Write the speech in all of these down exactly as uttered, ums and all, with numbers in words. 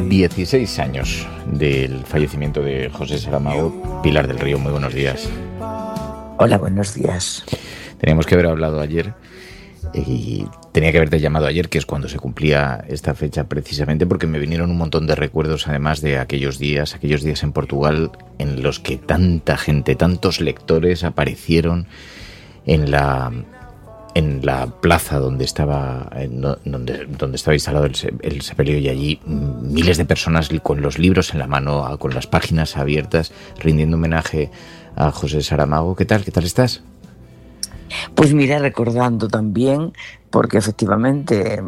dieciséis años del fallecimiento de José Saramago. Pilar del Río, muy buenos días. Hola, buenos días. Teníamos que haber hablado ayer y tenía que haberte llamado ayer, que es cuando se cumplía esta fecha, precisamente porque me vinieron un montón de recuerdos, además de aquellos días, aquellos días en Portugal en los que tanta gente, tantos lectores aparecieron en la... en la plaza donde estaba donde, donde estaba instalado el, el sepelio, y allí miles de personas con los libros en la mano, con las páginas abiertas, rindiendo homenaje a José Saramago. ¿Qué tal? ¿Qué tal estás? Pues mira, recordando también, porque efectivamente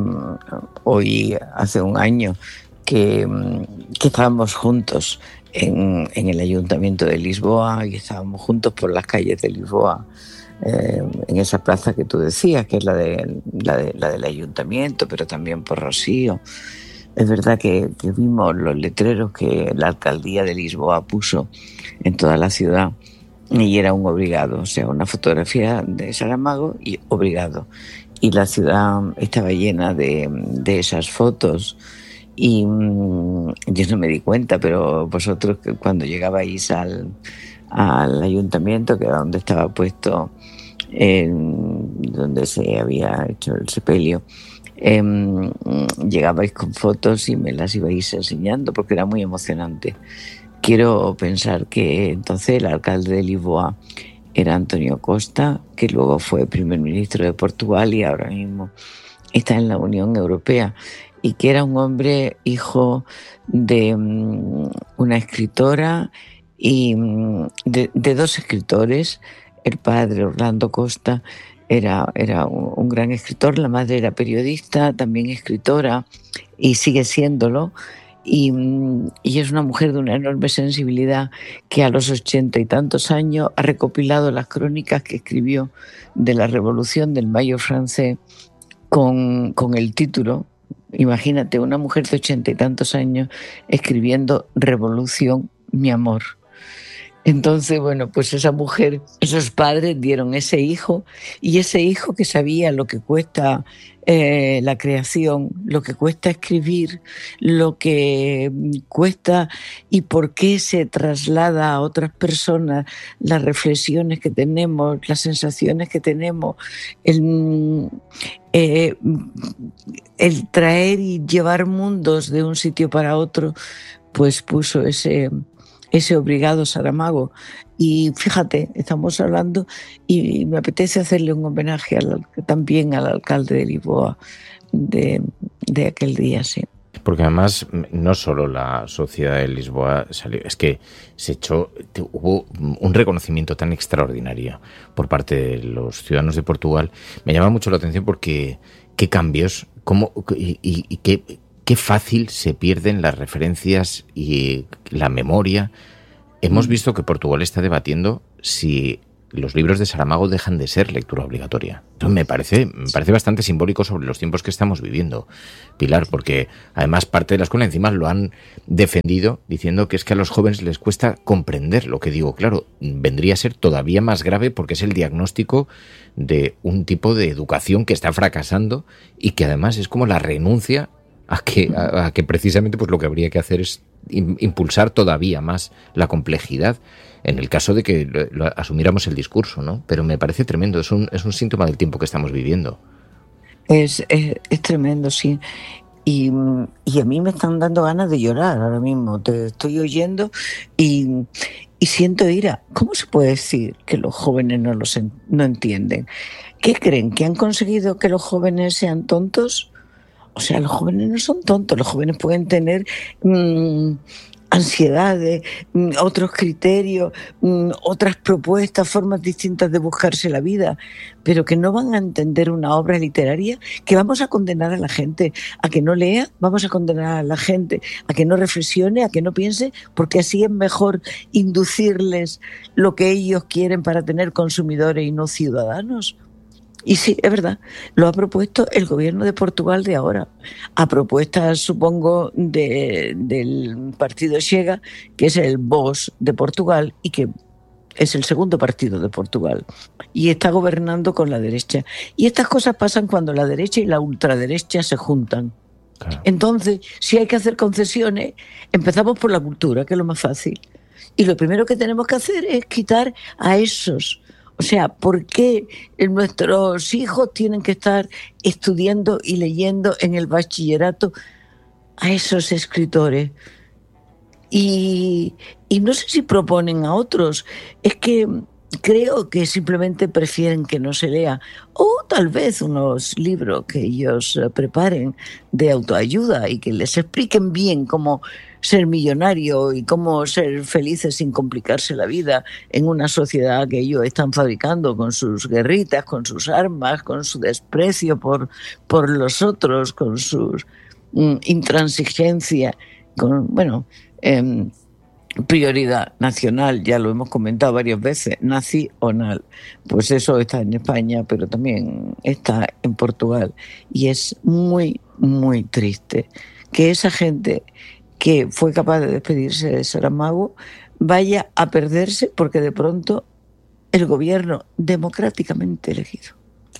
hoy hace un año que, que estábamos juntos en, en el Ayuntamiento de Lisboa, y estábamos juntos por las calles de Lisboa, Eh, en esa plaza que tú decías, que es la, de, la, de, la del ayuntamiento, pero también por Rocío. Es verdad que, que vimos los letreros que la alcaldía de Lisboa puso en toda la ciudad, y era un obrigado, o sea, una fotografía de Saramago y obrigado. Y la ciudad estaba llena de, de esas fotos, y mmm, yo no me di cuenta, pero vosotros cuando llegabais al, al ayuntamiento, que era donde estaba puesto, en donde se había hecho el sepelio, eh, llegabais con fotos y me las ibais enseñando porque era muy emocionante. Quiero pensar que entonces el alcalde de Lisboa era António Costa, que luego fue primer ministro de Portugal y ahora mismo está en la Unión Europea, y que era un hombre hijo de um, una escritora y um, de, de dos escritores. El padre, Orlando Costa, era, era un, un gran escritor, la madre era periodista, también escritora, y sigue siéndolo, y, y es una mujer de una enorme sensibilidad, que a los ochenta y tantos años ha recopilado las crónicas que escribió de la Revolución del Mayo francés con, con el título, imagínate, una mujer de ochenta y tantos años escribiendo Revolución, mi amor. Entonces, bueno, pues esa mujer, esos padres dieron ese hijo, y ese hijo que sabía lo que cuesta eh, la creación, lo que cuesta escribir, lo que cuesta y por qué se traslada a otras personas las reflexiones que tenemos, las sensaciones que tenemos, el, eh, el traer y llevar mundos de un sitio para otro, pues puso ese... ese obrigado Saramago. Y fíjate, estamos hablando y me apetece hacerle un homenaje al, también al alcalde de Lisboa de, de aquel día, sí. Porque además no solo la sociedad de Lisboa salió, es que se echó, hubo un reconocimiento tan extraordinario por parte de los ciudadanos de Portugal. Me llama mucho la atención porque qué cambios, cómo y, y, y qué Qué fácil se pierden las referencias y la memoria. Hemos visto que Portugal está debatiendo si los libros de Saramago dejan de ser lectura obligatoria. Entonces me parece, me parece bastante simbólico sobre los tiempos que estamos viviendo, Pilar, porque además parte de la escuela encima lo han defendido diciendo que es que a los jóvenes les cuesta comprender lo que digo. Claro, vendría a ser todavía más grave porque es el diagnóstico de un tipo de educación que está fracasando y que además es como la renuncia a que, a, a que precisamente pues lo que habría que hacer es impulsar todavía más la complejidad en el caso de que lo, lo asumiéramos el discurso, ¿no? Pero me parece tremendo, es un, es un síntoma del tiempo que estamos viviendo. Es, es, es tremendo, sí. Y, y a mí me están dando ganas de llorar ahora mismo. Te estoy oyendo y, y siento ira. ¿Cómo se puede decir que los jóvenes no, los en, no entienden? ¿Qué creen? ¿Que han conseguido que los jóvenes sean tontos? O sea, los jóvenes no son tontos, los jóvenes pueden tener mmm, ansiedades, mmm, otros criterios, mmm, otras propuestas, formas distintas de buscarse la vida, pero que no van a entender una obra literaria, que vamos a condenar a la gente a que no lea, vamos a condenar a la gente a que no reflexione, a que no piense, porque así es mejor inducirles lo que ellos quieren para tener consumidores y no ciudadanos. Y sí, es verdad, lo ha propuesto el gobierno de Portugal de ahora, a propuesta, supongo, de, del partido Chega, que es el Vox de Portugal y que es el segundo partido de Portugal, y está gobernando con la derecha. Y estas cosas pasan cuando la derecha y la ultraderecha se juntan. Claro. Entonces, si hay que hacer concesiones, empezamos por la cultura, que es lo más fácil. Y lo primero que tenemos que hacer es quitar a esos. O sea, ¿por qué nuestros hijos tienen que estar estudiando y leyendo en el bachillerato a esos escritores? Y, y no sé si proponen a otros. Es que creo que simplemente prefieren que no se lea. O tal vez unos libros que ellos preparen de autoayuda y que les expliquen bien cómo ser millonario y cómo ser felices sin complicarse la vida en una sociedad que ellos están fabricando con sus guerritas, con sus armas, con su desprecio por, por los otros, con su mm, intransigencia, con, bueno, eh, prioridad nacional, ya lo hemos comentado varias veces, nacional. Pues eso está en España, pero también está en Portugal. Y es muy, muy triste que esa gente que fue capaz de despedirse de Saramago vaya a perderse porque de pronto el gobierno democráticamente elegido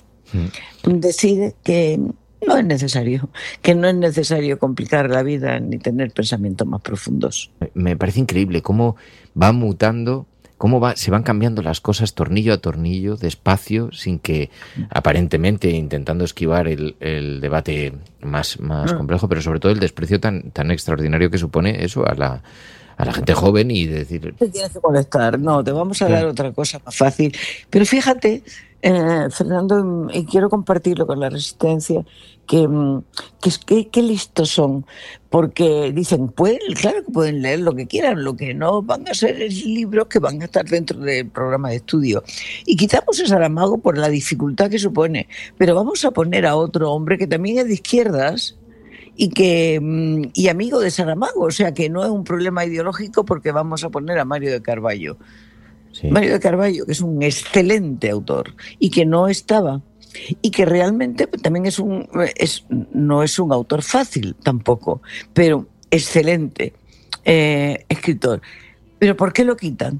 mm. decide que no es necesario, que no es necesario complicar la vida ni tener pensamientos más profundos. Me parece increíble cómo va mutando, cómo va, se van cambiando las cosas tornillo a tornillo, despacio, sin que aparentemente intentando esquivar el, el debate más, más complejo, pero sobre todo el desprecio tan, tan extraordinario que supone eso a la, a la gente joven y decir... Te tienes que molestar, no, te vamos a dar otra cosa más fácil. Pero fíjate, eh, Fernando, y quiero compartirlo con la Resistencia, que, que, que, que listos son, porque dicen, pues claro que pueden leer lo que quieran, lo que no van a ser es libros que van a estar dentro del programa de estudio. Y quitamos a Saramago por la dificultad que supone, pero vamos a poner a otro hombre que también es de izquierdas, y que y amigo de Saramago, o sea que no es un problema ideológico porque vamos a poner a Mario de Carvalho. Sí. Mario de Carvalho, que es un excelente autor y que no estaba y que realmente también es un es no es un autor fácil tampoco, pero excelente eh, escritor. Pero ¿por qué lo quitan?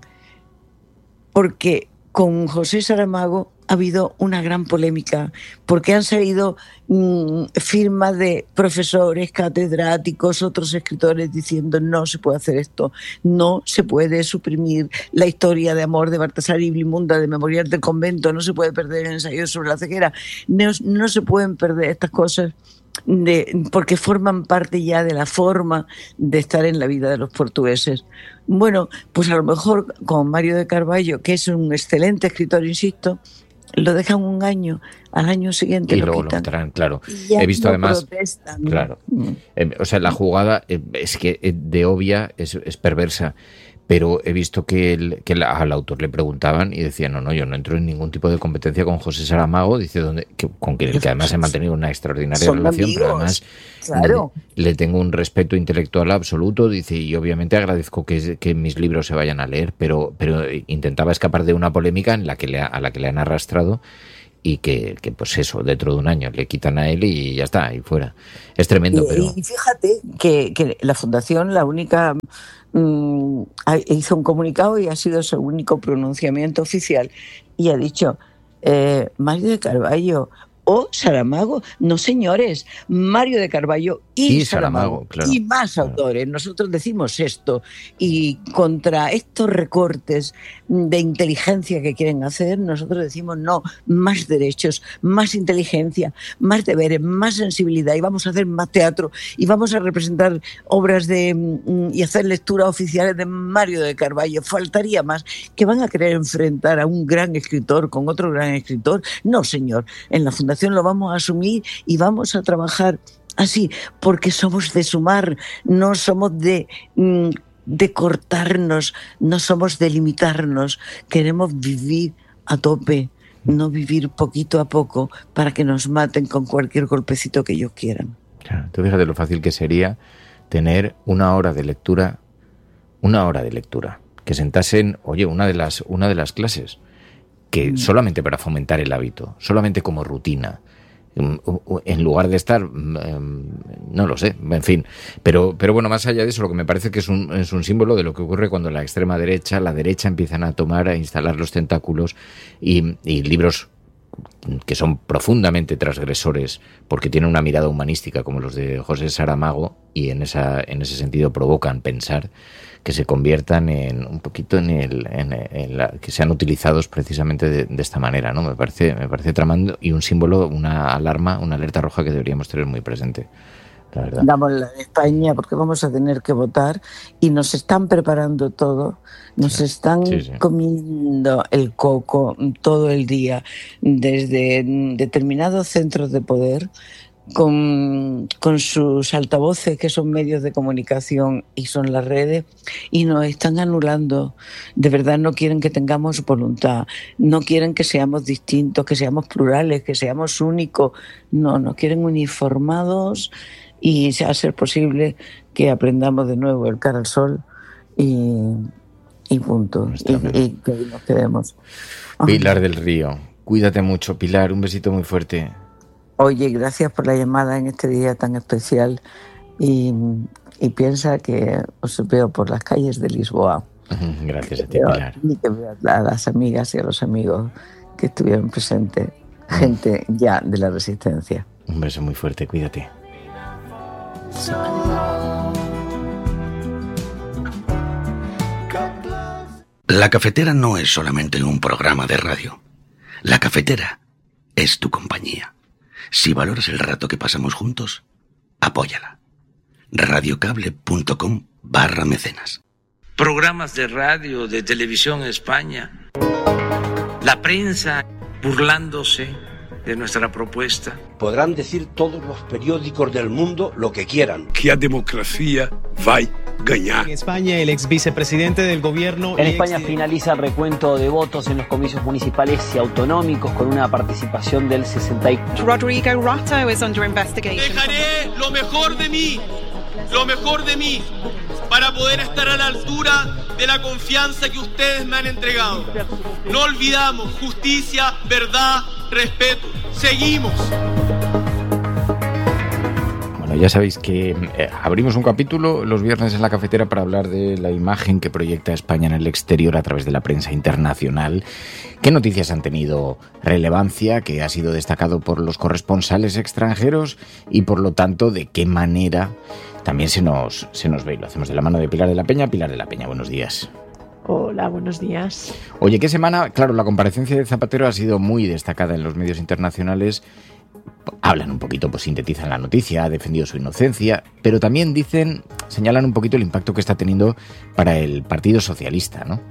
Porque con José Saramago ha habido una gran polémica, porque han salido mmm, firmas de profesores, catedráticos, otros escritores diciendo no se puede hacer esto, no se puede suprimir la historia de amor de Baltasar y Blimunda, de Memorial del Convento, no se puede perder el ensayo sobre la ceguera, no, no se pueden perder estas cosas. De, porque forman parte ya de la forma de estar en la vida de los portugueses. Bueno, pues a lo mejor con Mario de Carvalho, que es un excelente escritor, insisto, lo dejan un año, al año siguiente y lo luego quitan. lo traen, claro. He visto no además, protestan. claro, mm. eh, o sea, la jugada eh, es que eh, de obvia es, es perversa. Pero he visto que, el, que la, al autor le preguntaban y decía, no, no, yo no entro en ningún tipo de competencia con José Saramago, dice donde, que, con quien el que además he mantenido una extraordinaria Son relación, amigos, pero además claro. le, le tengo un respeto intelectual absoluto, dice, y obviamente agradezco que, que mis libros se vayan a leer, pero, pero intentaba escapar de una polémica en la que le ha, a la que le han arrastrado y que, que, pues eso, dentro de un año le quitan a él y ya está, y fuera. Es tremendo, y, pero... Y fíjate que, que la Fundación, la única... Mm, hizo un comunicado y ha sido su único pronunciamiento oficial y ha dicho eh, Mario de Carvalho o Saramago, no señores, Mario de Carvalho y, y Saramago, Saramago claro. y más autores. Nosotros decimos esto y contra estos recortes de inteligencia que quieren hacer, nosotros decimos no, más derechos, más inteligencia, más deberes, más sensibilidad y vamos a hacer más teatro y vamos a representar obras de y hacer lecturas oficiales de Mario de Carvalho. Faltaría más, que van a querer enfrentar a un gran escritor con otro gran escritor. No, señor, en la Fundación lo vamos a asumir y vamos a trabajar así, porque somos de sumar, no somos de, de cortarnos, no somos de limitarnos, queremos vivir a tope, no vivir poquito a poco para que nos maten con cualquier golpecito que ellos quieran. Claro, tú fíjate lo fácil que sería tener una hora de lectura, una hora de lectura, que sentasen, oye, una de las, una de las clases, que solamente para fomentar el hábito, solamente como rutina, en lugar de estar, no lo sé, en fin, pero pero bueno, más allá de eso, lo que me parece que es un, es un símbolo de lo que ocurre cuando la extrema derecha, la derecha empiezan a tomar, a instalar los tentáculos y, y libros que son profundamente transgresores porque tienen una mirada humanística como los de José Saramago, y en esa en ese sentido provocan pensar, que se conviertan en un poquito en el en, en la, que sean utilizados precisamente de, de esta manera, ¿no? Me parece me parece tramando y un símbolo, una alarma, una alerta roja que deberíamos tener muy presente. La verdad. Dámosla en España porque vamos a tener que votar y nos están preparando todo, nos sí, están sí, sí. comiendo el coco todo el día desde determinados centros de poder con, con sus altavoces que son medios de comunicación y son las redes, y nos están anulando. De verdad no quieren que tengamos voluntad, no quieren que seamos distintos, que seamos plurales, que seamos únicos, no, nos quieren uniformados. Y a ser posible que aprendamos de nuevo el cara al sol y, y punto. Y, y que nos quedemos. Pilar del Río, cuídate mucho, Pilar, un besito muy fuerte. Oye, gracias por la llamada en este día tan especial y, y piensa que os veo por las calles de Lisboa. Gracias a ti, Pilar. Y que veo a las amigas y a los amigos que estuvieron presentes, gente ya de la Resistencia. Un beso muy fuerte, cuídate. La cafetera no es solamente un programa de radio. La cafetera es tu compañía. Si valoras el rato que pasamos juntos, apóyala. radiocable.com barra mecenas. Programas de radio, de televisión en España. La prensa burlándose de nuestra propuesta. Podrán decir todos los periódicos del mundo lo que quieran. Que a democracia vai ganhar. En España, el ex vicepresidente del gobierno... En España ex... finaliza el recuento de votos en los comicios municipales y autonómicos con una participación del sesenta y cuatro por ciento. Rodrigo Rato is under investigation. Dejaré lo mejor de mí, lo mejor de mí, para poder estar a la altura de la confianza que ustedes me han entregado. No olvidamos justicia, verdad, respeto. Seguimos. Bueno, ya sabéis que eh, abrimos un capítulo los viernes en la cafetera para hablar de la imagen que proyecta España en el exterior a través de la prensa internacional. ¿Qué noticias han tenido relevancia, que ha sido destacado por los corresponsales extranjeros y por lo tanto de qué manera también se nos, se nos ve? Y lo hacemos de la mano de Pilar de la Peña. Pilar de la Peña, buenos días. Hola, buenos días. Oye, ¿qué semana? Claro, la comparecencia de Zapatero ha sido muy destacada en los medios internacionales. Hablan un poquito, pues sintetizan la noticia, ha defendido su inocencia, pero también dicen, señalan un poquito el impacto que está teniendo para el Partido Socialista, ¿no?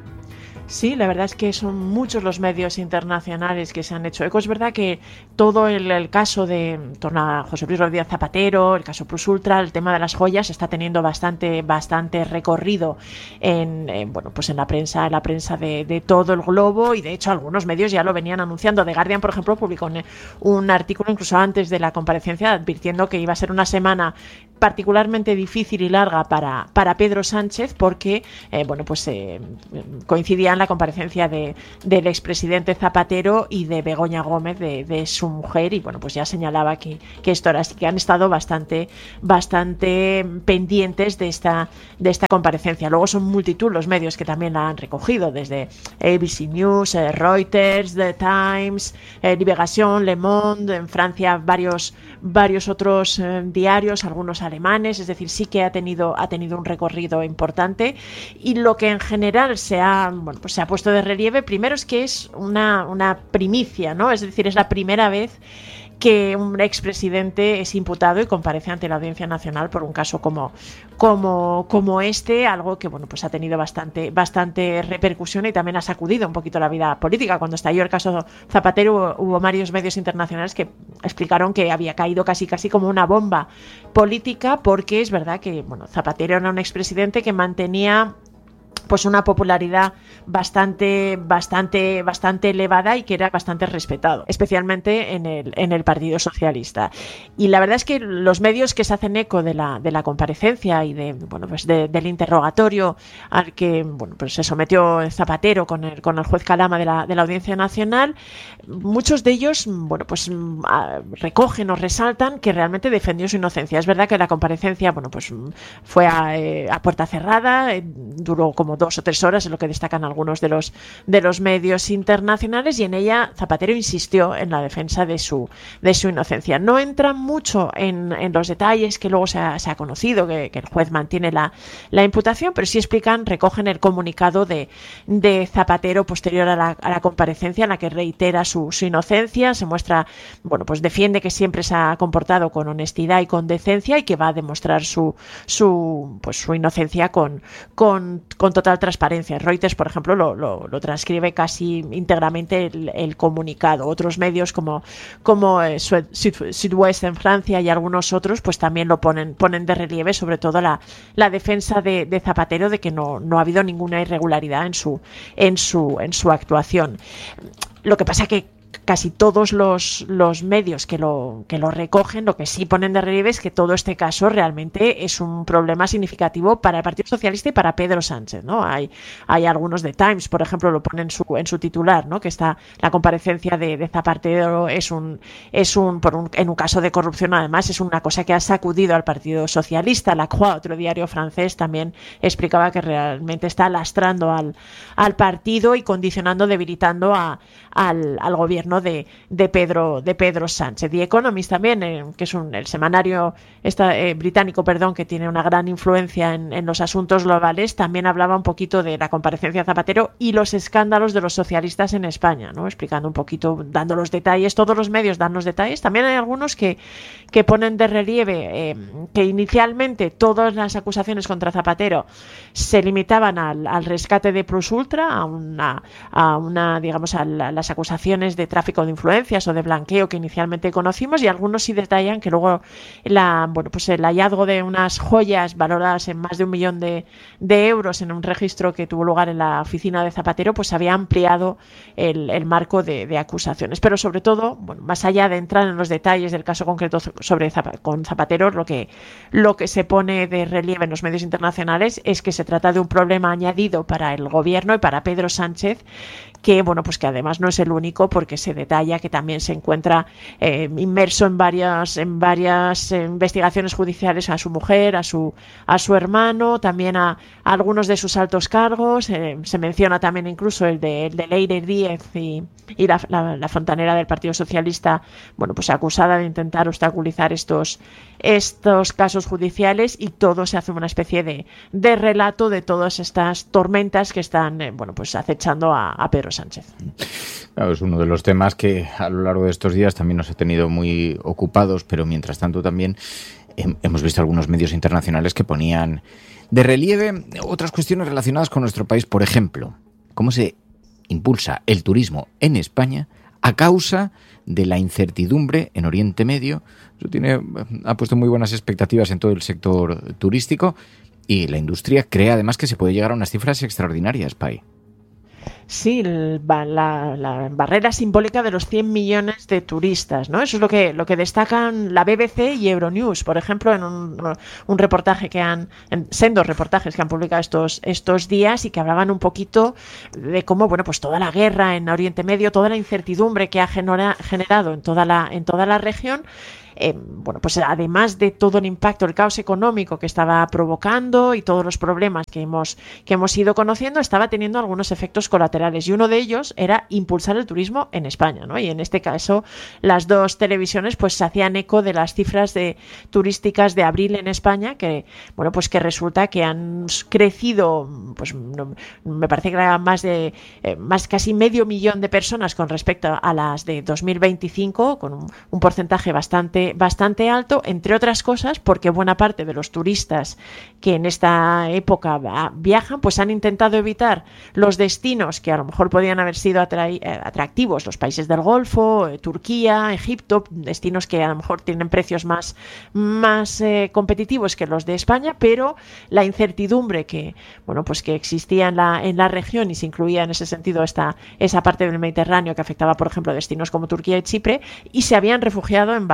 Sí, la verdad es que son muchos los medios internacionales que se han hecho eco. Es verdad que todo el, el caso de en torno a José Luis Rodríguez Zapatero, el caso Plus Ultra, el tema de las joyas está teniendo bastante, bastante recorrido en, en bueno, pues en la prensa, en la prensa de, de todo el globo, y de hecho algunos medios ya lo venían anunciando. The Guardian, por ejemplo, publicó un, un artículo incluso antes de la comparecencia advirtiendo que iba a ser una semana particularmente difícil y larga para, para Pedro Sánchez porque eh, bueno, pues eh, coincidían la comparecencia de, del expresidente Zapatero y de Begoña Gómez, de, de su mujer, y bueno, pues ya señalaba que, que esto era así, que han estado bastante, bastante pendientes de esta, de esta comparecencia. Luego son multitud los medios que también la han recogido, desde A B C News, eh, Reuters, The Times, eh, Libération, Le Monde, en Francia varios, varios otros eh, diarios, algunos alemanes, es decir, sí que ha tenido, ha tenido un recorrido importante. Y lo que en general se ha, bueno, pues se ha puesto de relieve, primero es que es una, una primicia, ¿no? Es decir, es la primera vez que un expresidente es imputado y comparece ante la Audiencia Nacional por un caso como, como, como este, algo que bueno, pues ha tenido bastante, bastante repercusión y también ha sacudido un poquito la vida política. Cuando estalló el caso Zapatero hubo, hubo varios medios internacionales que explicaron que había caído casi casi como una bomba política, porque es verdad que bueno, Zapatero era un expresidente que mantenía pues una popularidad bastante, bastante, bastante elevada y que era bastante respetado, especialmente en el, en el Partido Socialista. Y la verdad es que los medios que se hacen eco de la, de la comparecencia y de, bueno, pues de, del interrogatorio al que bueno, pues se sometió Zapatero con el, con el juez Calama de la, de la Audiencia Nacional, muchos de ellos bueno, pues recogen o resaltan que realmente defendió su inocencia. Es verdad que la comparecencia bueno, pues fue a, a puerta cerrada, duró como dos o tres horas, es lo que destacan algunos de los, de los medios internacionales, y en ella Zapatero insistió en la defensa de su, de su inocencia. No entran mucho en, en los detalles que luego se ha, se ha conocido, que, que el juez mantiene la, la imputación, pero sí explican, recogen el comunicado de, de Zapatero posterior a la, a la comparecencia, en la que reitera su, su inocencia, se muestra, bueno, pues defiende que siempre se ha comportado con honestidad y con decencia y que va a demostrar su, su, pues su inocencia con, con, con total transparencia. Reuters, por ejemplo, lo, lo, lo transcribe casi íntegramente el, el comunicado. Otros medios como, como eh, Sud-Ouest en Francia y algunos otros, pues también lo ponen, ponen de relieve, sobre todo la, la defensa de, de Zapatero, de que no, no ha habido ninguna irregularidad en su, en su, en su actuación. Lo que pasa que casi todos los, los medios que lo, que lo recogen, lo que sí ponen de relieve es que todo este caso realmente es un problema significativo para el Partido Socialista y para Pedro Sánchez, ¿no? Hay, hay algunos de Times, por ejemplo, lo ponen en su, en su titular, ¿no? Que está la comparecencia de, de Zapatero es un, es un, por un, en un caso de corrupción, además, es una cosa que ha sacudido al Partido Socialista. La Croix, otro diario francés, también explicaba que realmente está lastrando al, al partido y condicionando, debilitando a, al, al gobierno De, de Pedro de Pedro Sánchez. The Economist también, eh, que es un, el semanario esta, eh, británico, perdón, que tiene una gran influencia en, en los asuntos globales, también hablaba un poquito de la comparecencia de Zapatero y los escándalos de los socialistas en España, ¿no? Explicando un poquito, dando los detalles. Todos los medios dan los detalles. También hay algunos que, que ponen de relieve eh, que inicialmente todas las acusaciones contra Zapatero se limitaban al, al rescate de Plus Ultra, a una, a una digamos, a, la, a las acusaciones de tráfico de influencias o de blanqueo que inicialmente conocimos, y algunos sí detallan que luego la, bueno, pues el hallazgo de unas joyas valoradas en más de un millón de, de euros en un registro que tuvo lugar en la oficina de Zapatero, pues había ampliado el, el marco de, de acusaciones. Pero sobre todo, bueno, más allá de entrar en los detalles del caso concreto sobre Zap- con Zapatero, lo que, lo que se pone de relieve en los medios internacionales es que se trata de un problema añadido para el gobierno y para Pedro Sánchez, que bueno, pues que además no es el único, porque se detalla que también se encuentra eh, inmerso en varias en varias eh, investigaciones judiciales a su mujer, a su a su hermano, también a, a algunos de sus altos cargos. Eh, se menciona también incluso el de, el de Leire Díez y, y la, la, la fontanera del Partido Socialista, bueno, pues acusada de intentar obstaculizar estos estos casos judiciales, y todo se hace una especie de, de relato de todas estas tormentas que están eh, bueno, pues acechando a, a Pedro Sánchez. Claro, es uno de los temas que a lo largo de estos días también nos ha tenido muy ocupados, pero mientras tanto también he, hemos visto algunos medios internacionales que ponían de relieve otras cuestiones relacionadas con nuestro país. Por ejemplo, cómo se impulsa el turismo en España a causa de la incertidumbre en Oriente Medio. Eso tiene, ha puesto muy buenas expectativas en todo el sector turístico, y la industria cree además que se puede llegar a unas cifras extraordinarias, Pai. Sí, la, la, la barrera simbólica de los cien millones de turistas, ¿no? Eso es lo que lo que destacan la B B C y Euronews, por ejemplo, en un, un reportaje que han, en sendos reportajes que han publicado estos estos días, y que hablaban un poquito de cómo, bueno, pues toda la guerra en Oriente Medio, toda la incertidumbre que ha genera, generado en toda la en toda la región. Eh, bueno, pues además de todo el impacto, el caos económico que estaba provocando y todos los problemas que hemos que hemos ido conociendo, estaba teniendo algunos efectos colaterales, y uno de ellos era impulsar el turismo en España, ¿no? Y en este caso las dos televisiones pues se hacían eco de las cifras de turísticas de abril en España, que bueno, pues que resulta que han crecido, pues no, me parece que era más de eh, más casi medio millón de personas con respecto a las de dos mil veinticinco, con un, un porcentaje bastante bastante alto, entre otras cosas porque buena parte de los turistas que en esta época viajan pues han intentado evitar los destinos que a lo mejor podían haber sido atrai- atractivos, los países del Golfo, eh, Turquía, Egipto, destinos que a lo mejor tienen precios más, más eh, competitivos que los de España, pero la incertidumbre que bueno pues que existía en la, en la región, y se incluía en ese sentido esta, esa parte del Mediterráneo que afectaba por ejemplo a destinos como Turquía y Chipre, y se habían refugiado en valores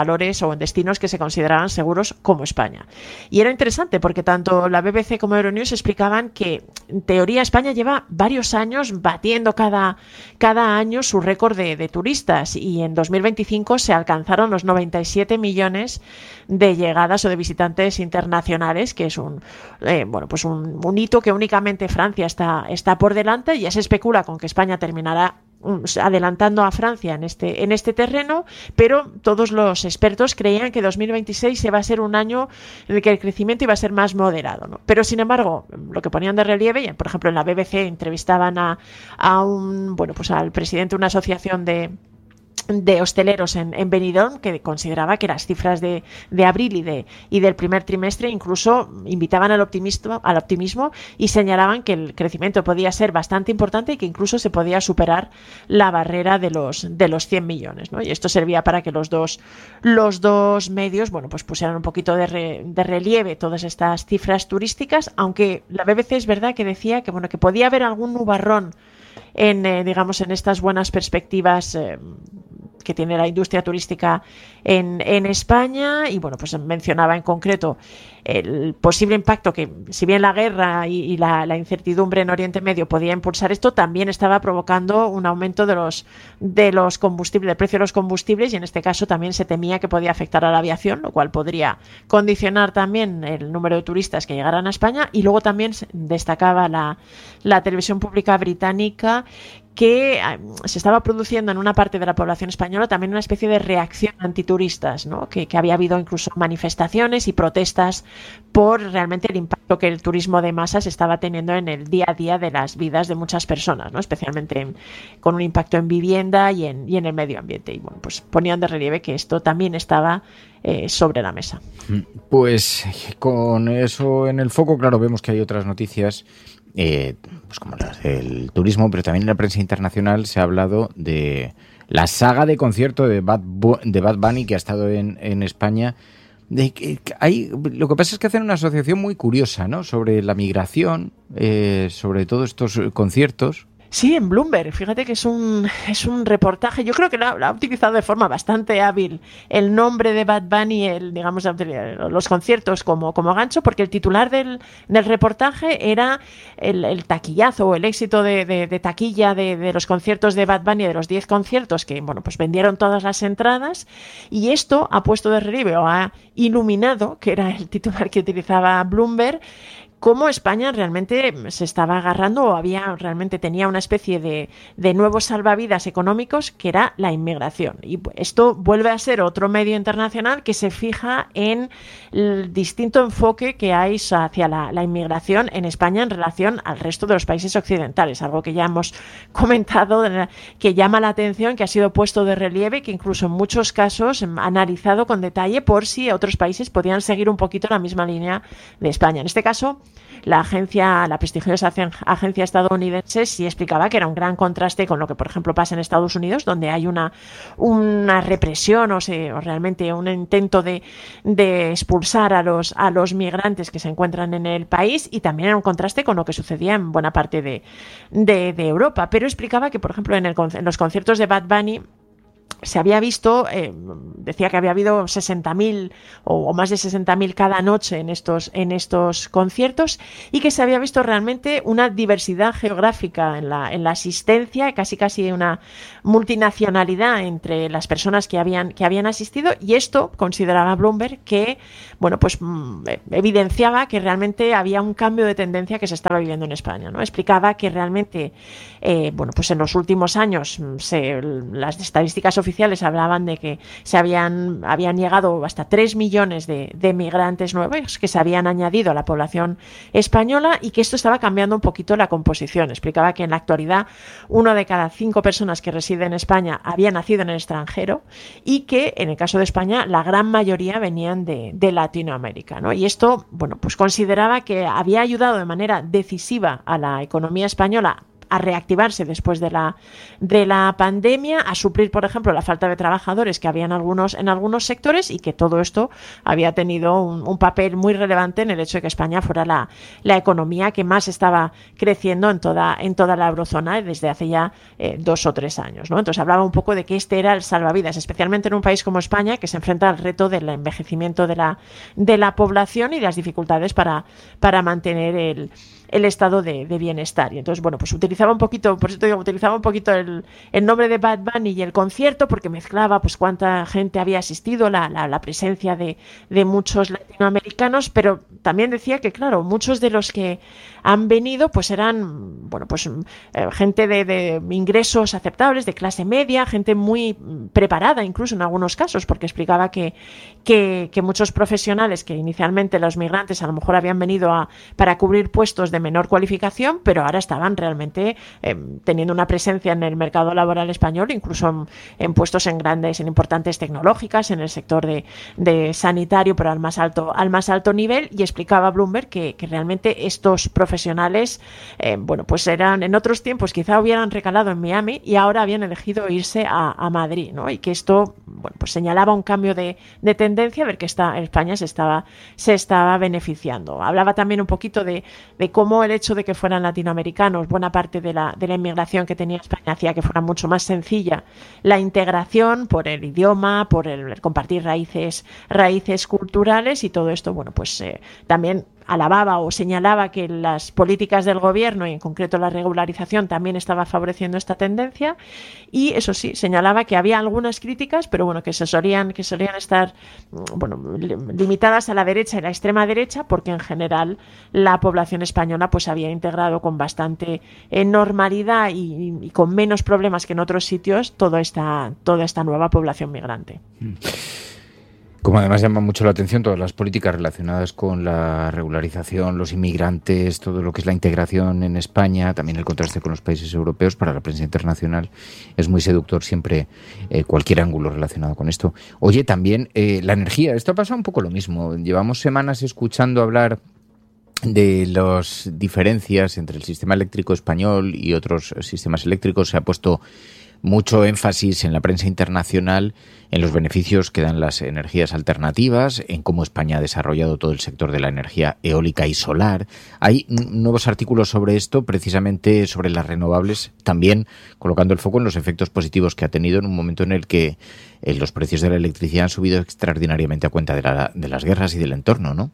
o en destinos que se consideraban seguros como España. Y era interesante porque tanto la B B C como Euronews explicaban que en teoría España lleva varios años batiendo cada, cada año su récord de, de turistas, y en dos mil veinticinco se alcanzaron los noventa y siete millones de llegadas o de visitantes internacionales, que es un eh, bueno pues un, un hito que únicamente Francia está, está por delante. Ya se especula con que España terminará adelantando a Francia en este, en este terreno, pero todos los expertos creían que dos mil veintiséis se va a ser un año en el que el crecimiento iba a ser más moderado, ¿no? Pero sin embargo, lo que ponían de relieve, por ejemplo en la B B C entrevistaban a, a un bueno pues al presidente de una asociación de de hosteleros en, en Benidorm, que consideraba que las cifras de, de abril y, de, y del primer trimestre incluso invitaban al optimismo, al optimismo y señalaban que el crecimiento podía ser bastante importante y que incluso se podía superar la barrera de los, de los cien millones, ¿no? Y esto servía para que los dos, los dos medios bueno, pues pusieran un poquito de, re, de relieve todas estas cifras turísticas, aunque la B B C es verdad que decía que, bueno, que podía haber algún nubarrón en, eh, digamos, en estas buenas perspectivas eh, que tiene la industria turística en, en España, y bueno, pues mencionaba en concreto el posible impacto que, si bien la guerra y, y la, la incertidumbre en Oriente Medio podía impulsar esto, también estaba provocando un aumento de los de los combustibles, del precio de los combustibles, y en este caso también se temía que podía afectar a la aviación, lo cual podría condicionar también el número de turistas que llegaran a España. Y luego también destacaba la, la televisión pública británica que se estaba produciendo en una parte de la población española también una especie de reacción antituristas, ¿no? Que, que había habido incluso manifestaciones y protestas por realmente el impacto que el turismo de masas estaba teniendo en el día a día de las vidas de muchas personas, ¿no? Especialmente en, con un impacto en vivienda y en, y en el medio ambiente. Y bueno, pues ponían de relieve que esto también estaba eh, sobre la mesa. Pues con eso en el foco, claro, vemos que hay otras noticias, Eh, pues como las del turismo, pero también en la prensa internacional se ha hablado de la saga de concierto de Bad, Bu- de Bad Bunny que ha estado en, en España. De que hay, lo que pasa es que hacen una asociación muy curiosa, ¿no? Sobre la migración, eh, sobre todos estos conciertos. Sí, en Bloomberg. Fíjate que es un, es un reportaje. Yo creo que lo ha, lo ha utilizado de forma bastante hábil el nombre de Bad Bunny, el, digamos, los conciertos como, como gancho, porque el titular del, del reportaje era el, el taquillazo o el éxito de, de, de taquilla de, de los conciertos de Bad Bunny, de los diez conciertos que, bueno, pues vendieron todas las entradas, y esto ha puesto de relieve o ha iluminado, que era el titular que utilizaba Bloomberg, cómo España realmente se estaba agarrando o había realmente tenía una especie de, de nuevos salvavidas económicos, que era la inmigración. Y esto vuelve a ser otro medio internacional que se fija en el distinto enfoque que hay hacia la, la inmigración en España en relación al resto de los países occidentales, algo que ya hemos comentado, que llama la atención, que ha sido puesto de relieve, que incluso en muchos casos ha analizado con detalle por si otros países podían seguir un poquito la misma línea de España. En este caso, la agencia, la prestigiosa agencia estadounidense sí explicaba que era un gran contraste con lo que, por ejemplo, pasa en Estados Unidos, donde hay una, una represión o, se, o realmente un intento de, de expulsar a los, a los migrantes que se encuentran en el país, y también era un contraste con lo que sucedía en buena parte de, de, de Europa. Pero explicaba que, por ejemplo, en, el, en los conciertos de Bad Bunny se había visto, eh, decía que había habido sesenta mil o, o más de sesenta mil cada noche en estos, en estos conciertos, y que se había visto realmente una diversidad geográfica en la, en la asistencia, casi casi una multinacionalidad entre las personas que habían, que habían asistido, y esto consideraba Bloomberg que, bueno, pues evidenciaba que realmente había un cambio de tendencia que se estaba viviendo en España, ¿no? Explicaba que realmente, eh, bueno, pues en los últimos años se, las estadísticas oficiales hablaban de que se habían, habían llegado hasta tres millones de, de migrantes nuevos que se habían añadido a la población española, y que esto estaba cambiando un poquito la composición. Explicaba que en la actualidad una de cada cinco personas que reside en España había nacido en el extranjero, y que en el caso de España la gran mayoría venían de, de Latinoamérica, ¿no? Y esto, bueno, pues consideraba que había ayudado de manera decisiva a la economía española a reactivarse después de la, de la pandemia, a suplir, por ejemplo, la falta de trabajadores que había en algunos, en algunos sectores, y que todo esto había tenido un, un papel muy relevante en el hecho de que España fuera la, la economía que más estaba creciendo en toda, en toda la eurozona desde hace ya eh, dos o tres años, ¿no? Entonces hablaba un poco de que este era el salvavidas, especialmente en un país como España, que se enfrenta al reto del envejecimiento de la, de la población y las dificultades para, para mantener el, el estado de, de bienestar. Y entonces, bueno, pues utilizaba un poquito, por eso te digo, utilizaba un poquito el, el nombre de Bad Bunny y el concierto, porque mezclaba pues cuánta gente había asistido, la, la, la presencia de, de muchos latinoamericanos, pero también decía que, claro, muchos de los que han venido pues eran, bueno, pues eh, gente de, de ingresos aceptables, de clase media, gente muy preparada incluso en algunos casos, porque explicaba que, que, que muchos profesionales que inicialmente los migrantes a lo mejor habían venido a, para cubrir puestos de menor cualificación, pero ahora estaban realmente eh, teniendo una presencia en el mercado laboral español, incluso en, en puestos en grandes, en importantes tecnológicas, en el sector de, de sanitario, pero al más alto, al más alto nivel, y explicaba Bloomberg que, que realmente estos profesionales, eh, bueno, pues eran en otros tiempos quizá hubieran recalado en Miami y ahora habían elegido irse a, a Madrid, ¿no? Y que esto, bueno, pues señalaba un cambio de, de tendencia, a ver que esta, España se estaba, se estaba beneficiando. Hablaba también un poquito de, de cómo el hecho de que fueran latinoamericanos, buena parte de la, de la inmigración que tenía España hacía que fuera mucho más sencilla la integración por el idioma, por el, el compartir raíces, raíces culturales, y todo esto, bueno, pues eh, también alababa o señalaba que las políticas del gobierno y en concreto la regularización también estaba favoreciendo esta tendencia, y eso sí, señalaba que había algunas críticas, pero bueno, que se solían, que solían estar bueno, limitadas a la derecha y la extrema derecha, porque en general la población española pues había integrado con bastante eh, normalidad y, y con menos problemas que en otros sitios toda esta, toda esta nueva población migrante. Como además llama mucho la atención todas las políticas relacionadas con la regularización, los inmigrantes, todo lo que es la integración en España, también el contraste con los países europeos, para la prensa internacional es muy seductor siempre eh, cualquier ángulo relacionado con esto. Oye, también eh, la energía, esto ha pasado un poco lo mismo. Llevamos semanas escuchando hablar de las diferencias entre el sistema eléctrico español y otros sistemas eléctricos. Se ha puesto mucho énfasis en la prensa internacional en los beneficios que dan las energías alternativas, en cómo España ha desarrollado todo el sector de la energía eólica y solar. Hay nuevos artículos sobre esto, precisamente sobre las renovables, también colocando el foco en los efectos positivos que ha tenido en un momento en el que eh, los precios de la electricidad han subido extraordinariamente a cuenta de, la, de las guerras y del entorno, ¿no?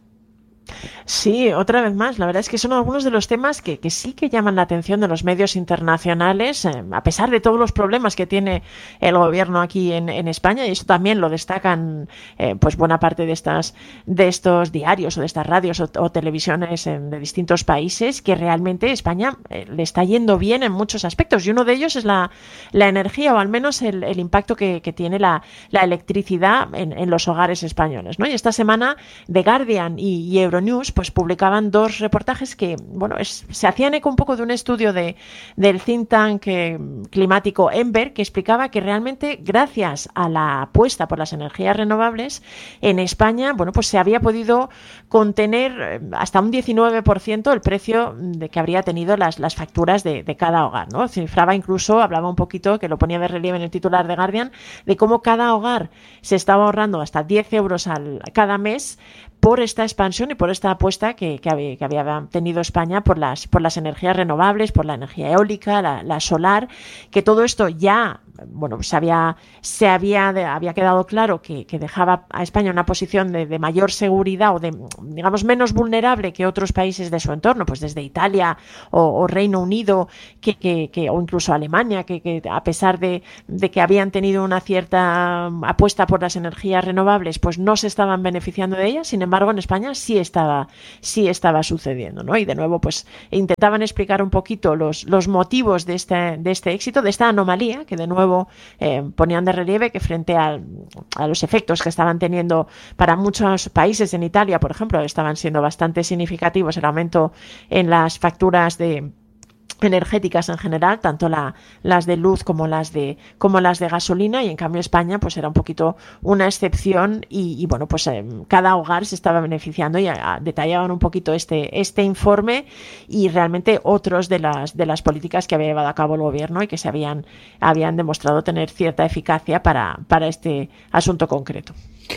Sí, otra vez más, la verdad es que son algunos de los temas que, que sí que llaman la atención de los medios internacionales, eh, a pesar de todos los problemas que tiene el gobierno aquí en, en España, y eso también lo destacan eh, pues buena parte de estas de estos diarios o de estas radios o, o televisiones en, de distintos países, que realmente España eh, le está yendo bien en muchos aspectos, y uno de ellos es la, la energía, o al menos el, el impacto que, que tiene la, la electricidad en, en los hogares españoles, ¿no? Y esta semana The Guardian y, y Euronews pues publicaban dos reportajes que, bueno, es, se hacían eco un poco de un estudio de, del think tank eh, climático Ember, que explicaba que realmente gracias a la apuesta por las energías renovables en España, bueno, pues se había podido contener hasta un diecinueve por ciento el precio de que habría tenido las, las facturas de, de cada hogar, ¿no? Cifraba incluso, hablaba un poquito, que lo ponía de relieve en el titular de Guardian, de cómo cada hogar se estaba ahorrando hasta diez euros al, cada mes por esta expansión y por esta apuesta que, que, había, que había tenido España por las, por las energías renovables, por la energía eólica, la, la solar, que todo esto ya, bueno, se había, se había, había quedado claro que, que dejaba a España en una posición de, de mayor seguridad, o de, digamos, menos vulnerable que otros países de su entorno, pues desde Italia o, o Reino Unido, que, que, que, o incluso Alemania, que, que a pesar de, de que habían tenido una cierta apuesta por las energías renovables, pues no se estaban beneficiando de ellas. Sin embargo, en España sí estaba, sí estaba sucediendo, ¿no? Y de nuevo, pues intentaban explicar un poquito los, los motivos de este, de este éxito, de esta anomalía, que de nuevo Eh, ponían de relieve que frente a, a los efectos que estaban teniendo para muchos países, en Italia, por ejemplo, estaban siendo bastante significativos el aumento en las facturas de energéticas en general, tanto la, las de luz como las de como las de gasolina, y en cambio España pues era un poquito una excepción y, y bueno, pues eh, cada hogar se estaba beneficiando y a, a, detallaban un poquito este este informe y realmente otros de las de las políticas que había llevado a cabo el gobierno y que se habían habían demostrado tener cierta eficacia para para este asunto concreto.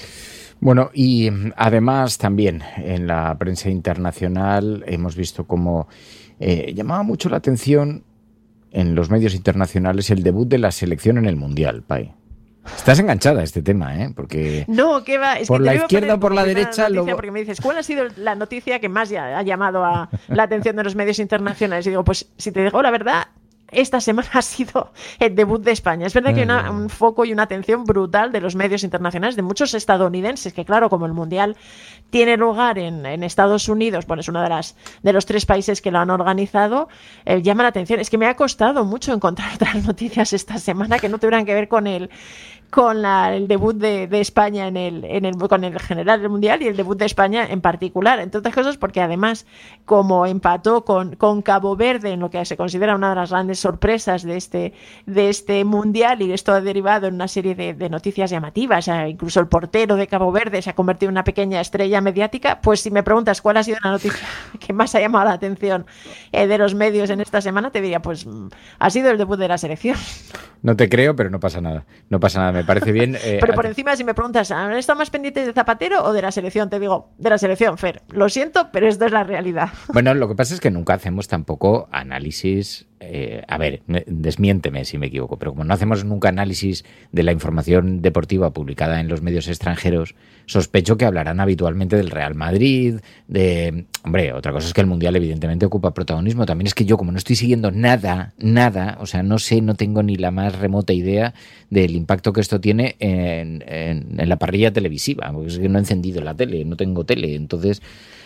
Bueno, y además también en la prensa internacional hemos visto cómo eh, llamaba mucho la atención en los medios internacionales el debut de la selección en el Mundial, Pai. Estás enganchada a este tema, ¿eh? Porque no, ¿qué va? Es por que la izquierda o por la derecha... Noticia, lo... Porque me dices, ¿cuál ha sido la noticia que más ya ha llamado a la atención de los medios internacionales? Y digo, pues si te digo la verdad... Esta semana ha sido el debut de España. Es verdad que hay una, un foco y una atención brutal de los medios internacionales, de muchos estadounidenses, que claro, como el Mundial tiene lugar en, en Estados Unidos, bueno, es uno de, las, de los tres países que lo han organizado, eh, llama la atención. Es que me ha costado mucho encontrar otras noticias esta semana que no tuvieran que ver con el con la, el debut de, de España en el, en el con el general del Mundial y el debut de España en particular, entre otras cosas porque además como empató con, con Cabo Verde en lo que se considera una de las grandes sorpresas de este, de este Mundial, y esto ha derivado en una serie de, de noticias llamativas, o sea, incluso el portero de Cabo Verde se ha convertido en una pequeña estrella mediática. Pues si me preguntas cuál ha sido la noticia que más ha llamado la atención eh, de los medios en esta semana, te diría, pues ha sido el debut de la selección. No te creo, pero no pasa nada. No pasa nada, me parece bien. Eh, pero por encima, si me preguntas, ¿han estado más pendientes de Zapatero o de la selección? Te digo, de la selección, Fer. Lo siento, pero esto es la realidad. Bueno, lo que pasa es que nunca hacemos tampoco análisis... Eh, a ver, desmiénteme si me equivoco, pero como no hacemos nunca análisis de la información deportiva publicada en los medios extranjeros, sospecho que hablarán habitualmente del Real Madrid, de... Hombre, otra cosa es que el Mundial evidentemente ocupa protagonismo. También es que yo, como no estoy siguiendo nada, nada, o sea, no sé, no tengo ni la más remota idea del impacto que esto tiene en, en, en la parrilla televisiva, porque es que no he encendido la tele, no tengo tele, entonces...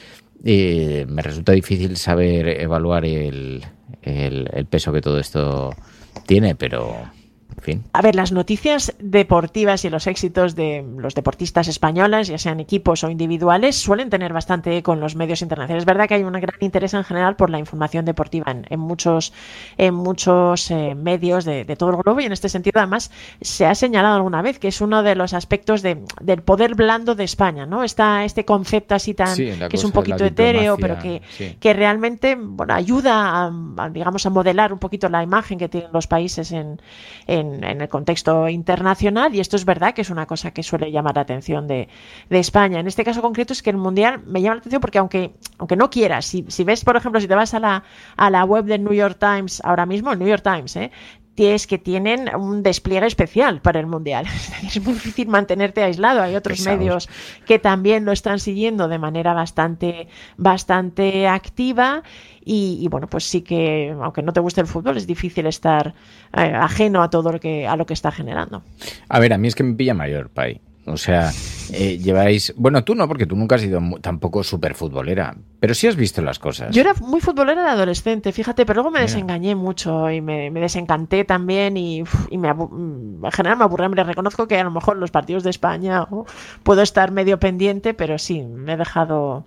Eh, me resulta difícil saber evaluar el, el, el peso que todo esto tiene, pero en fin. A ver, las noticias deportivas y los éxitos de los deportistas españoles, ya sean equipos o individuales, suelen tener bastante eco en los medios internacionales. Es verdad que hay un gran interés en general por la información deportiva en, en muchos, en muchos eh, medios de, de todo el globo, y en este sentido además se ha señalado alguna vez que es uno de los aspectos de, del poder blando de España, ¿no? Está este concepto así tan sí, que es un poquito etéreo, pero que, sí. que realmente bueno, ayuda a, a, digamos, a modelar un poquito la imagen que tienen los países en, en En, en el contexto internacional, y esto es verdad que es una cosa que suele llamar la atención de, de España. En este caso concreto es que el Mundial me llama la atención porque aunque, aunque no quieras, si, si ves, por ejemplo, si te vas a la, a la web del New York Times ahora mismo, el New York Times, ¿eh? es que tienen un despliegue especial para el Mundial. Es muy difícil mantenerte aislado. Hay otros Pesados. medios que también lo están siguiendo de manera bastante, bastante activa y, y bueno, pues sí que, aunque no te guste el fútbol, es difícil estar eh, ajeno a todo lo que, a lo que está generando. A ver, a mí es que me pilla mayor, Pai. O sea, eh, lleváis... Bueno, tú no, porque tú nunca has sido mu- tampoco súper futbolera, pero sí has visto las cosas. Yo era muy futbolera de adolescente, fíjate, pero luego me Mira. desengañé mucho y me, me desencanté también y, y me abu- en general me aburrí. Me reconozco que a lo mejor los partidos de España oh, puedo estar medio pendiente, pero sí, me he dejado...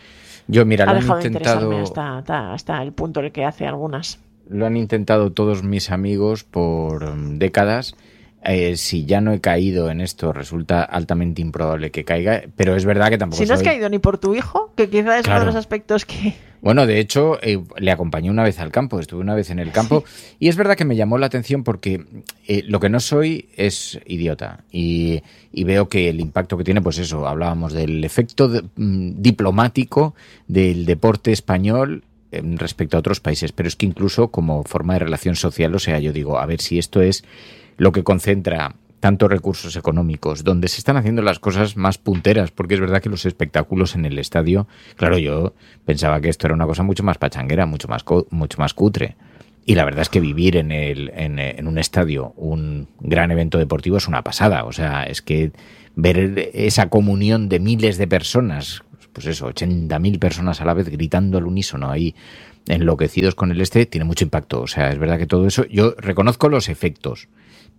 Yo, mira, ha lo dejado han de intentado... interesarme hasta, hasta, hasta el punto en el que hace algunas. Lo han intentado todos mis amigos por um, décadas. Eh, si ya no he caído en esto, resulta altamente improbable que caiga, pero es verdad que tampoco Si no soy... has caído ni por tu hijo, que quizás es Claro. uno de los aspectos que... Bueno, de hecho, eh, le acompañé una vez al campo, estuve una vez en el campo, sí. Y es verdad que me llamó la atención porque eh, lo que no soy es idiota, y, y veo que el impacto que tiene, pues eso, hablábamos del efecto de, mm, diplomático del deporte español eh, respecto a otros países, pero es que incluso como forma de relación social, o sea, yo digo, a ver si esto es lo que concentra tantos recursos económicos, donde se están haciendo las cosas más punteras, porque es verdad que los espectáculos en el estadio, claro, yo pensaba que esto era una cosa mucho más pachanguera, mucho más co- mucho más cutre, y la verdad es que vivir en el en, en un estadio un gran evento deportivo es una pasada, o sea, es que ver esa comunión de miles de personas, pues eso, ochenta mil personas a la vez gritando al unísono ahí, enloquecidos con el este, tiene mucho impacto, o sea, es verdad que todo eso, yo reconozco los efectos,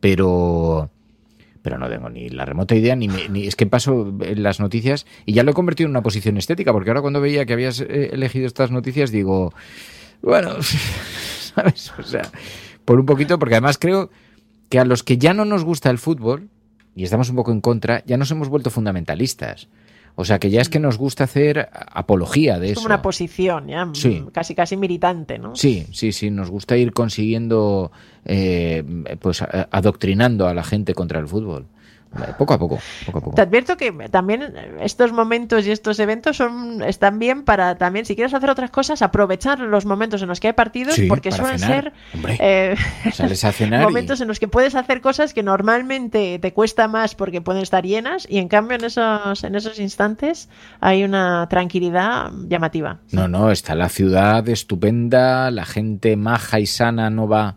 pero pero no tengo ni la remota idea, ni, me, ni es que paso en las noticias y ya lo he convertido en una posición estética, porque ahora cuando veía que habías elegido estas noticias digo, bueno, ¿sabes? O sea, por un poquito, porque además creo que a los que ya no nos gusta el fútbol, y estamos un poco en contra, ya nos hemos vuelto fundamentalistas. O sea, que ya es que nos gusta hacer apología de es eso. Es como una posición, ya sí. casi casi militante, ¿no? Sí, sí, sí. Nos gusta ir consiguiendo, eh, pues adoctrinando a la gente contra el fútbol. Poco a poco, poco a poco. Te advierto que también estos momentos y estos eventos son están bien para también, si quieres hacer otras cosas, aprovechar los momentos en los que hay partidos, sí, porque suelen cenar. ser eh, Sales a cenar momentos y... en los que puedes hacer cosas que normalmente te cuesta más porque pueden estar llenas, y en cambio en esos, en esos instantes hay una tranquilidad llamativa. No, no, está la ciudad estupenda, la gente maja y sana no va...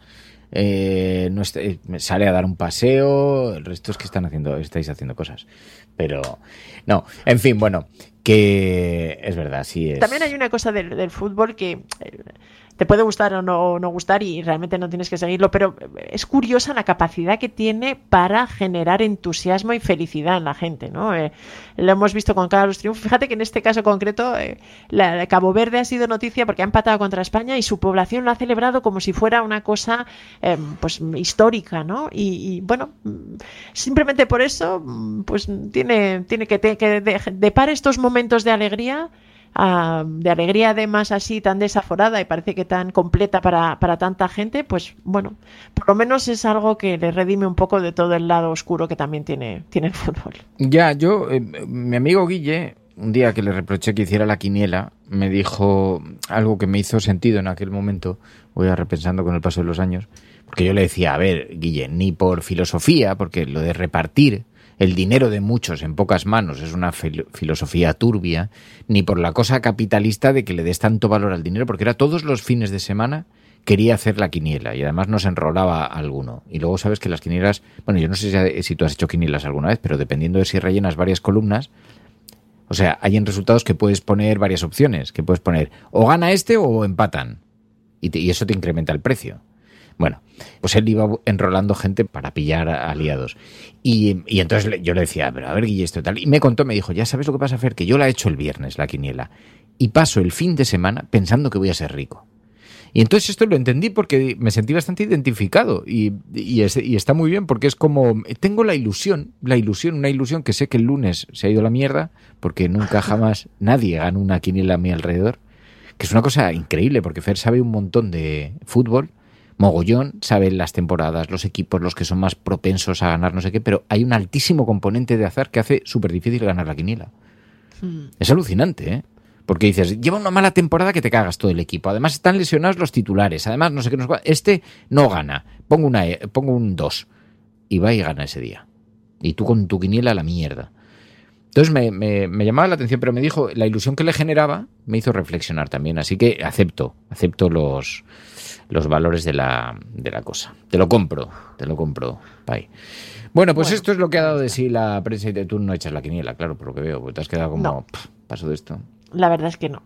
Eh, no está, sale a dar un paseo, el resto es que están haciendo, estáis haciendo cosas, pero no, en fin, bueno, que es verdad, sí es. También hay una cosa del, del fútbol que eh, te puede gustar o no, no gustar y realmente no tienes que seguirlo, pero es curiosa la capacidad que tiene para generar entusiasmo y felicidad en la gente, ¿no? Eh, lo hemos visto con cada los triunfos. Fíjate que en este caso concreto eh, la, la Cabo Verde ha sido noticia porque ha empatado contra España y su población lo ha celebrado como si fuera una cosa eh, pues histórica, ¿no? Y, y bueno, simplemente por eso pues tiene, tiene que, te, que de, depara estos momentos de alegría. Uh, de alegría además así tan desaforada y parece que tan completa para, para tanta gente, pues bueno, por lo menos es algo que le redime un poco de todo el lado oscuro que también tiene, tiene el fútbol. Ya, yo, eh, mi amigo Guille, un día que le reproché que hiciera la quiniela, me dijo algo que me hizo sentido en aquel momento, voy a repensando con el paso de los años, porque yo le decía, a ver, Guille, ni por filosofía, porque lo de repartir el dinero de muchos en pocas manos es una fil- filosofía turbia, ni por la cosa capitalista de que le des tanto valor al dinero, porque era todos los fines de semana quería hacer la quiniela y además nos enrolaba alguno. Y luego sabes que las quinielas, bueno, yo no sé si, si tú has hecho quinielas alguna vez, pero dependiendo de si rellenas varias columnas, o sea, hay en resultados que puedes poner varias opciones, que puedes poner o gana este o empatan, y, te, y eso te incrementa el precio. Bueno, pues él iba enrolando gente para pillar aliados. Y, y entonces yo le decía, pero a ver, Guille, esto tal. Y me contó, me dijo, ya sabes lo que pasa, Fer, que yo la he hecho el viernes, la quiniela. Y paso el fin de semana pensando que voy a ser rico. Y entonces esto lo entendí porque me sentí bastante identificado. Y, y, es, y está muy bien porque es como, tengo la ilusión, la ilusión, una ilusión que sé que el lunes se ha ido a la mierda, porque nunca jamás nadie gana una quiniela a mi alrededor. Que es una cosa increíble, porque Fer sabe un montón de fútbol, mogollón, saben las temporadas, los equipos, los que son más propensos a ganar no sé qué, pero hay un altísimo componente de azar que hace súper difícil ganar la quiniela. Mm. Es alucinante, ¿eh? Porque dices, lleva una mala temporada que te cagas todo el equipo. Además están lesionados los titulares. Además no sé qué nos va. Este no gana. Pongo una, pongo un dos y va y gana ese día. Y tú con tu quiniela a la mierda. Entonces me, me, me llamaba la atención, pero me dijo, la ilusión que le generaba me hizo reflexionar también. Así que acepto, acepto los... los valores de la, de la cosa. Te lo compro, te lo compro, Pai. Bueno, pues bueno, esto es lo que ha dado de sí la prensa y tú no echas la quiniela, claro, por lo que veo, porque te has quedado como, no. pff, paso de esto. La verdad es que no.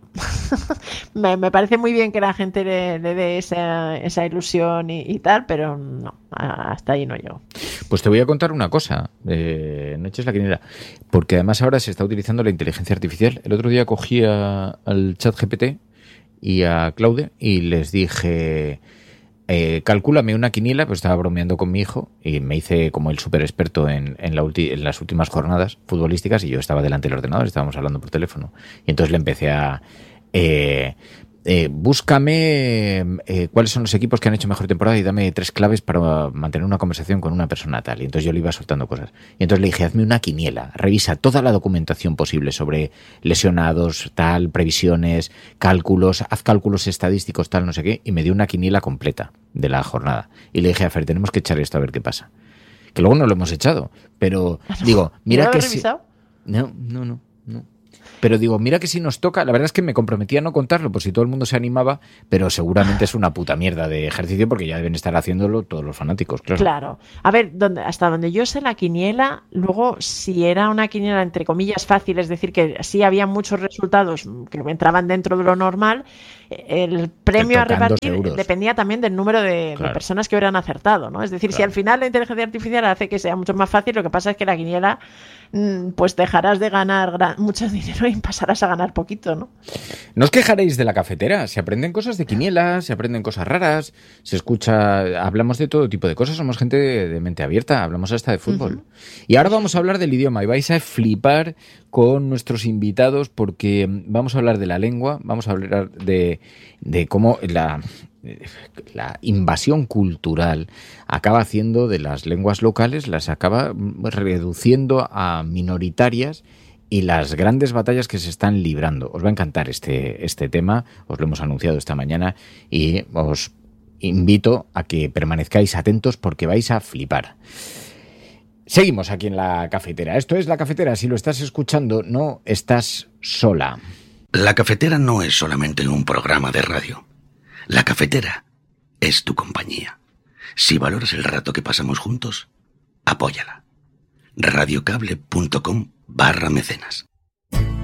me, me parece muy bien que la gente le, le dé esa, esa ilusión y, y tal, pero no, hasta ahí no llego. Pues te voy a contar una cosa, eh, no eches la quiniela, porque además ahora se está utilizando la inteligencia artificial. El otro día cogí a, al ChatGPT y a Claude y les dije, eh, calcúlame una quiniela, pues estaba bromeando con mi hijo y me hice como el súper experto en, en, la ulti, en las últimas jornadas futbolísticas y yo estaba delante del ordenador, estábamos hablando por teléfono y entonces le empecé a eh, eh, búscame eh, cuáles son los equipos que han hecho mejor temporada y dame tres claves para mantener una conversación con una persona tal. Y entonces yo le iba soltando cosas. Y entonces le dije, hazme una quiniela, revisa toda la documentación posible sobre lesionados, tal, previsiones, cálculos, haz cálculos estadísticos, tal, no sé qué, y me dio una quiniela completa de la jornada. Y le dije a Fer, tenemos que echar esto a ver qué pasa. Que luego no lo hemos echado, pero digo, mira ¿No lo que has si... revisado? No, no, no, no. Pero digo, mira que si nos toca, la verdad es que me comprometí a no contarlo por si todo el mundo se animaba, pero seguramente es una puta mierda de ejercicio porque ya deben estar haciéndolo todos los fanáticos, claro. Claro. A ver, donde, hasta donde yo sé la quiniela, luego si era una quiniela entre comillas fácil, es decir, que sí había muchos resultados que entraban dentro de lo normal, el premio a repartir euros. dependía también del número de, Claro. de personas que hubieran acertado, ¿no? Es decir, si Claro. al final la inteligencia artificial hace que sea mucho más fácil, lo que pasa es que la quiniela, mm, pues dejarás de ganar gran- mucho dinero y pasarás a ganar poquito, ¿no? No os quejaréis de la cafetera, se aprenden cosas de quinielas, se aprenden cosas raras, se escucha, hablamos de todo tipo de cosas, somos gente de, de mente abierta, hablamos hasta de fútbol. Uh-huh. Y ahora vamos a hablar del idioma y vais a flipar con nuestros invitados porque vamos a hablar de la lengua, vamos a hablar de, de cómo la, la invasión cultural acaba haciendo de las lenguas locales, las acaba reduciendo a minoritarias y las grandes batallas que se están librando. Os va a encantar este, este tema, os lo hemos anunciado esta mañana y os invito a que permanezcáis atentos porque vais a flipar. Seguimos aquí en La Cafetera. Esto es La Cafetera. Si lo estás escuchando, no estás sola. La Cafetera no es solamente un programa de radio. La Cafetera es tu compañía. Si valoras el rato que pasamos juntos, apóyala. radiocable punto com barra mecenas.